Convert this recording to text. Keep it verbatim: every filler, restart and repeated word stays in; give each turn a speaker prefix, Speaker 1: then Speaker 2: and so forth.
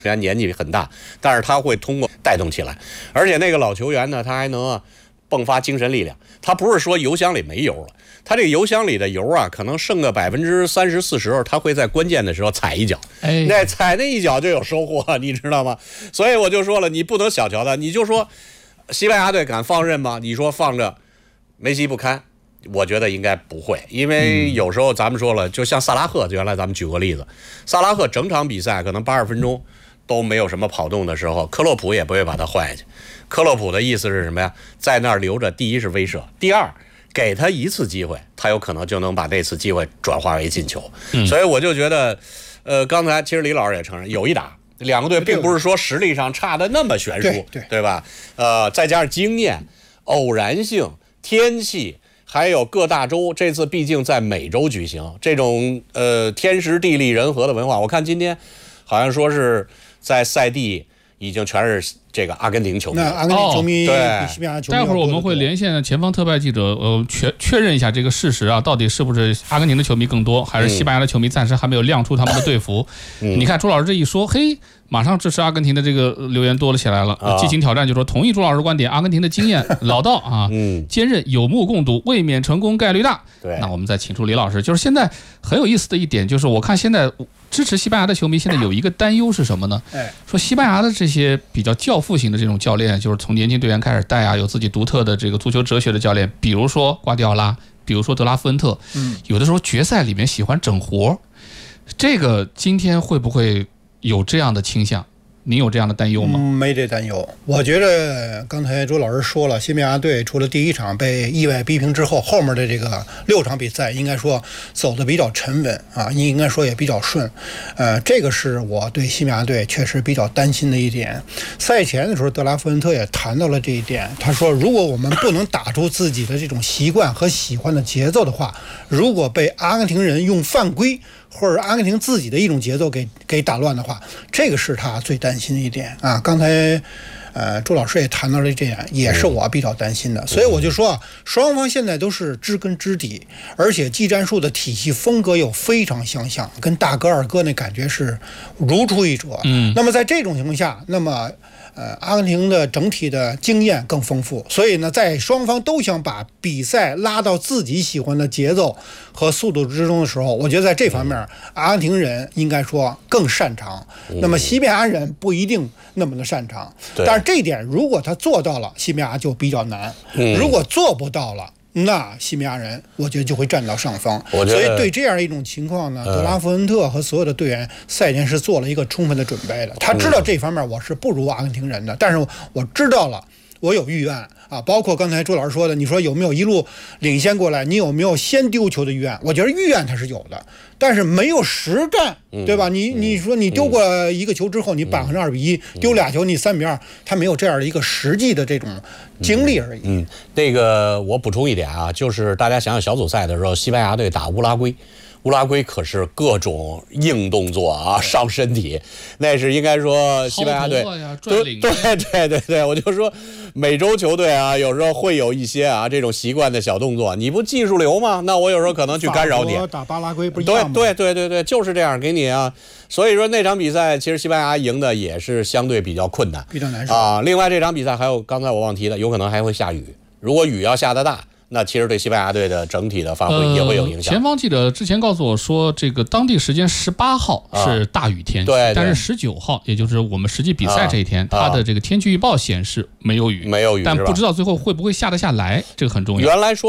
Speaker 1: 虽然年纪很大，但是他会通过带动起来，而且那个老球员呢，他还能迸发精神力量。他不是说油箱里没油了，他这个油箱里的油啊，可能剩个百分之三十四十，他会在关键的时候踩一脚，哎，那踩那一脚就有收获，你知道吗？所以我就说了，你不能小瞧他。你就说西班牙队敢放任吗？你说放着梅西不堪？我觉得应该不会，因为有时候咱们说了，就像萨拉赫，原来咱们举过例子，萨拉赫整场比赛可能八十分钟都没有什么跑动的时候，克洛普也不会把他换下去。克洛普的意思是什么呀？在那儿留着，第一是威慑，第二给他一次机会，他有可能就能把那次机会转化为进球。嗯、所以我就觉得，呃，刚才其实李老师也承认有一打，两个队并不是说实力上差的那么悬殊，
Speaker 2: 对 对,
Speaker 1: 对吧？呃，再加上经验、偶然性、天气。还有各大洲，这次毕竟在美洲举行，这种呃天时地利人和的文化，我看今天好像说是在赛地已经全是这个阿根廷球迷。
Speaker 2: 那阿根廷球迷、
Speaker 1: 哦、
Speaker 2: 比西班牙球迷。
Speaker 3: 待会儿我们会连线前方特派记者，呃，确确认一下这个事实啊，到底是不是阿根廷的球迷更多，还是西班牙的球迷暂时还没有亮出他们的队服？嗯、你看朱老师这一说，嘿。马上支持阿根廷的这个留言多了起来了，激情挑战就说同意朱老师观点，阿根廷的经验老道啊，嗯，坚韧有目共睹，卫冕成功概率大。
Speaker 1: 对，
Speaker 3: 那我们再请出李老师，就是现在很有意思的一点，就是我看现在支持西班牙的球迷现在有一个担忧是什么呢？哎，说西班牙的这些比较教父型的这种教练，就是从年轻队员开始带啊，有自己独特的这个足球哲学的教练，比如说瓜迪奥拉，比如说德拉夫恩特，嗯，有的时候决赛里面喜欢整活，这个今天会不会有这样的倾向？您有这样的担忧吗？
Speaker 2: 嗯，没这担忧。我觉得刚才周老师说了，西班牙队除了第一场被意外逼平之后，后面的这个六场比赛应该说走得比较沉稳啊，应该说也比较顺。呃，这个是我对西班牙队确实比较担心的一点。赛前的时候，德拉夫恩特也谈到了这一点。他说，如果我们不能打出自己的这种习惯和喜欢的节奏的话，如果被阿根廷人用犯规或者阿根廷自己的一种节奏给给打乱的话，这个是他最担心的一点啊。刚才呃朱老师也谈到了这点，也是我比较担心的。所以我就说啊，双方现在都是知根知底，而且技战术的体系风格又非常相像，跟大哥二哥那感觉是如出一辙。嗯，那么在这种情况下，那么呃，阿根廷的整体的经验更丰富，所以呢，在双方都想把比赛拉到自己喜欢的节奏和速度之中的时候，我觉得在这方面，阿根廷人应该说更擅长。那么西班牙人不一定那么的擅长，但是这一点如果他做到了，西班牙就比较难；如果做不到了，那西班牙人我觉得就会占到上风。所以对这样一种情况呢，德拉夫恩特和所有的队员赛前是做了一个充分的准备的。他知道这方面我是不如阿根廷人的，但是我知道了，我有预案啊。包括刚才周老师说的，你说有没有一路领先过来，你有没有先丢球的预案？我觉得预案他是有的，但是没有实战，对吧？你你说你丢过一个球之后，你扳成二比一，丢俩球你三比二，他没有这样的一个实际的这种经历而已。
Speaker 1: 嗯，那个我补充一点啊，就是大家想想小组赛的时候，西班牙队打乌拉圭。乌拉圭可是各种硬动作啊，上身体，那是应该说西班牙队，
Speaker 3: 对
Speaker 1: 对对对对，我就说美洲球队啊，有时候会有一些啊这种习惯的小动作，你不技术流吗？那我有时候可能去干扰你。
Speaker 2: 打巴拉圭不一样吗？
Speaker 1: 对对对对对，就是这样给你啊。所以说那场比赛其实西班牙赢的也是相对比较困难，
Speaker 2: 比较难受
Speaker 1: 啊。另外这场比赛还有刚才我忘提的，有可能还会下雨，如果雨要下得大。那其实对西班牙队的整体的发挥也会有影响。
Speaker 3: 呃、前方记者之前告诉我说，这个当地时间十八号是大雨天气，
Speaker 1: 啊、
Speaker 3: 但是十九号，也就是我们实际比赛这一天，啊、它的这个天气预报显示没有雨，
Speaker 1: 没有雨，
Speaker 3: 但不知道最后会不会下得下来，这个很重要。
Speaker 1: 原来说。